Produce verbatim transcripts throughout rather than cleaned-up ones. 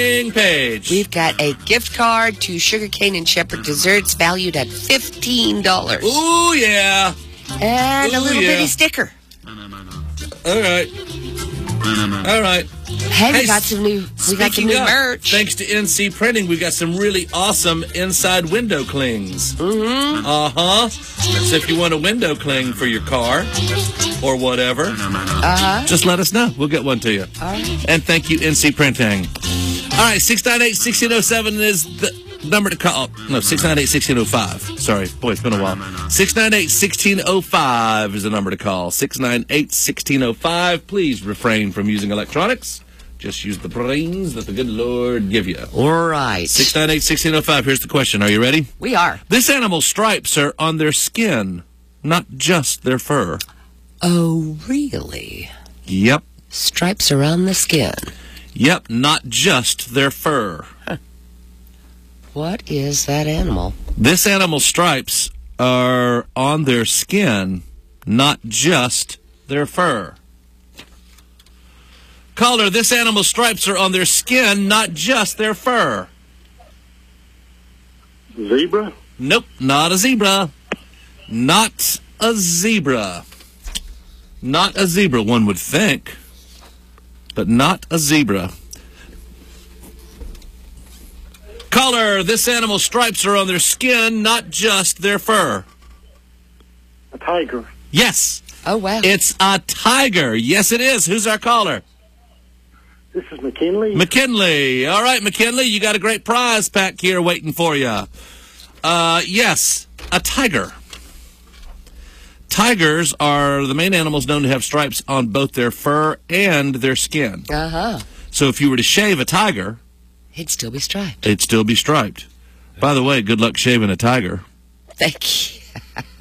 page. We've got a gift card to Sugarcane and Shepherd Desserts valued at fifteen dollars. Ooh, yeah. And Ooh, a little yeah. bitty sticker. All right. All right. Hey, we Hey, got some new, we got some Speaking new of, merch. Thanks to N C Printing, we got some really awesome inside window clings. Mm-hmm. Uh-huh. So if you want a window cling for your car or whatever, Uh-huh. just let us know. We'll get one to you. All right. And thank you, N C Printing. All right, six nine eight, one six zero seven is the number to call. No, six nine eight, one six zero five. Sorry. Boy, it's been a while. six nine eight, one six zero five is the number to call. six nine eight, one six zero five. Please refrain from using electronics. Just use the brains that the good Lord give you. All right. six nine eight, one six zero five. Here's the question. Are you ready? We are. This animal's stripes are on their skin, not just their fur. Oh, really? Yep. Stripes around the skin. Yep, not just their fur. What is that animal? This animal's stripes are on their skin, not just their fur. Caller, this animal's stripes are on their skin, not just their fur. Zebra? Nope, not a zebra. Not a zebra. Not a zebra, one would think, but not a zebra. Caller, this animal's stripes are on their skin, not just their fur. A tiger. Yes. Oh, wow. It's a tiger. Yes, it is. Who's our caller? This is McKinley. McKinley. All right, McKinley, you got a great prize pack here waiting for you. Uh, yes, a tiger. Tigers are the main animals known to have stripes on both their fur and their skin. Uh-huh. So if you were to shave a tiger, He'd still be striped. it'd still be striped. By the way, good luck shaving a tiger. Thank you.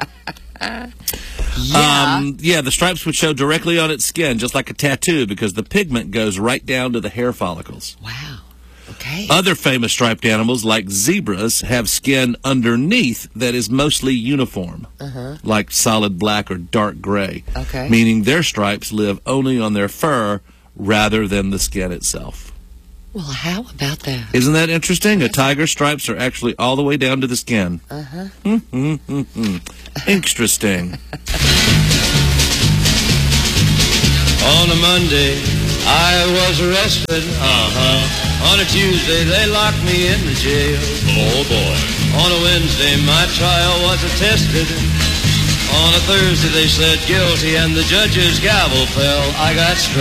yeah. Um, yeah, the stripes would show directly on its skin, just like a tattoo, because the pigment goes right down to the hair follicles. Wow. Okay. Other famous striped animals, like zebras, have skin underneath that is mostly uniform, Uh-huh. like solid black or dark gray, Okay. meaning their stripes live only on their fur rather than the skin itself. Well, how about that? Isn't that interesting? A tiger's stripes are actually all the way down to the skin. Uh-huh. Mm-hmm. Interesting. On a Monday, I was arrested. Uh-huh. On a Tuesday, they locked me in the jail. Oh, boy. On a Wednesday, my trial was attested. On a Thursday, they said guilty, and the judge's gavel fell. I got struck.